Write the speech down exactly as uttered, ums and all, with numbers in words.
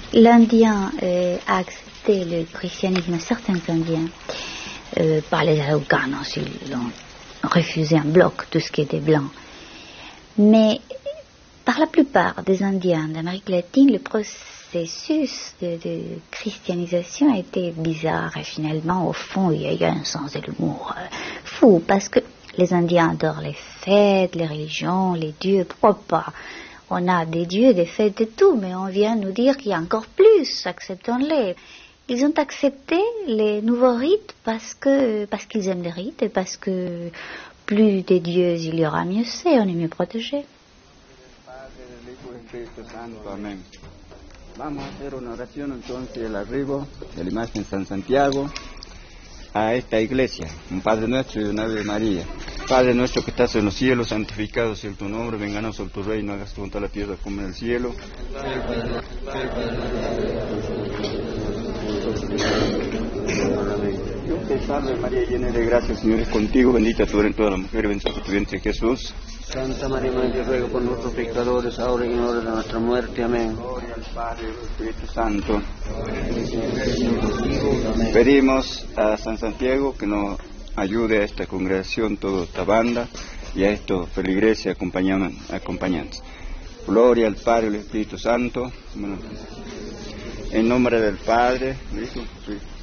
l'Indien euh, a accepté le christianisme, certains Indiens, euh, pas les Araucanos, ils ont refusé en bloc tout ce qui était blanc. Mais par la plupart des Indiens d'Amérique latine, le processus de, de christianisation a été bizarre et finalement, au fond, il y a eu un sens de l'humour euh, fou, parce que les Indiens adorent les fêtes, les religions, les dieux, pourquoi pas? On a des dieux, des fêtes et tout, mais on vient nous dire qu'il y a encore plus, acceptons-les. Ils ont accepté les nouveaux rites parce que parce qu'ils aiment les rites et parce que plus de dieux il y aura, mieux c'est, on est mieux protégé. Amén. Vamos a hacer una oración entonces del arribo de la imagen de San Santiago a esta iglesia, un Padre Nuestro y una Ave María. Padre nuestro que estás en los cielos, santificado sea tu nombre, venga a nosotros tu reino, hagas tu voluntad en la tierra como en el cielo. Dios te salve María, llena de gracia, el Señor es contigo, bendita tú eres en todas las mujeres, bendito tu vientre Jesús. Santa María, Madre de Dios, ruega por nosotros pecadores, ahora y en la hora de nuestra muerte. Amén. Gloria al Padre, al Espíritu Santo. Pedimos a San Santiago que nos ayude a esta congregación, toda esta banda y a estos feligreses acompañantes. Gloria al Padre y al Espíritu Santo. En nombre del Padre, del Hijo,